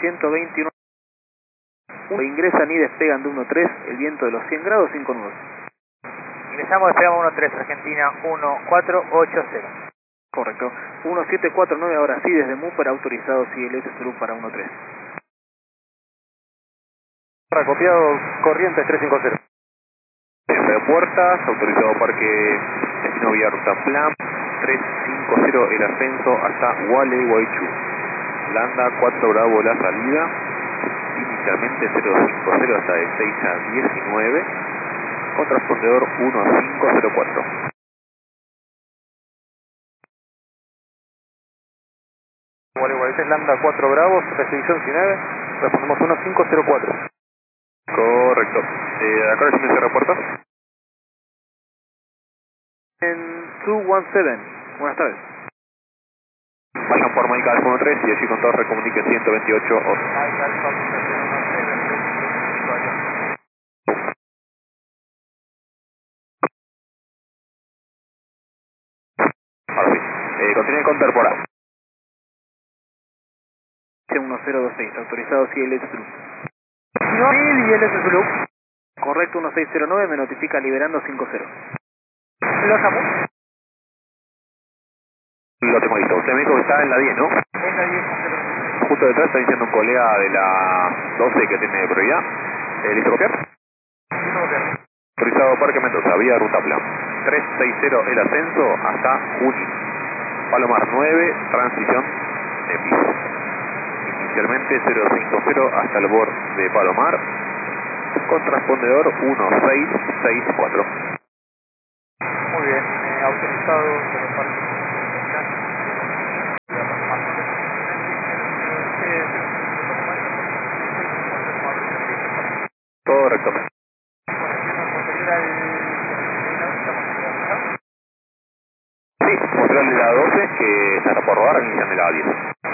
129. Ingresan y despegan de 13, el viento de los 100 grados, 5 nudos. Ingresamos, despegamos 13, Argentina 1480. Correcto. 1749 ahora sí desde MUPER, autorizado CLS Zulu para 13. Copiado, corriente 350. De puertas, autorizado parque destino vía ruta plan 350 el ascenso hasta Gualeguaychú. Landa 4 Bravo la salida, inicialmente 050 hasta de 6 a 19, con transpondedor 1504. Gualeguaychú, Landa 4 Bravo, recepción 19, respondemos 1504. Correcto. Acá recién me cierra puertas. En 217, buenas tardes. Vayan por Maica al 13 y allí con todo recomunique 128. Ahora sí. Continúen con Terpora. 1026, autorizado CLS Zulu. Y LS Zulu. Correcto, 1609, me notifica liberando 50. ¿Lo sacamos? Lo tengo listo. Usted me dijo que está en la 10, ¿no? En la 10. Justo detrás está diciendo un colega de la 12 que tiene prioridad. ¿Listo copiar? Autorizado Parque Mendoza, vía ruta plan 360 el ascenso hasta Junín. Palomar 9, transición de piso. Inicialmente 050 hasta el borde de Palomar, con transpondedor 1664. Muy bien, autorizado por el parque. Correcto. Sí, mostrar de la 12 que está por rodar, inician de la 10.